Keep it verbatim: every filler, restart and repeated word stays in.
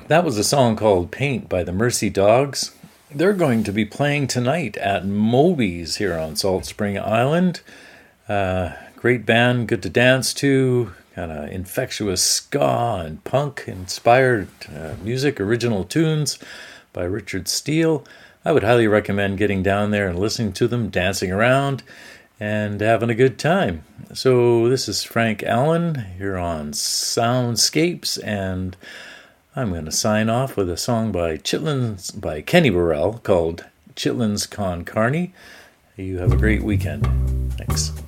That was a song called Paint by the Mercy Dogs. They're going to be playing tonight at Moby's here on Salt Spring Island. Uh, great band, good to dance to, kind of infectious ska and punk-inspired uh, music, original tunes by Richard Steele. I would highly recommend getting down there and listening to them, dancing around, and having a good time. So this is Frank Allen here on Soundscapes, and I'm going to sign off with a song by Chitlins, by Kenny Burrell called Chitlins Con Carne. You have a great weekend. Thanks.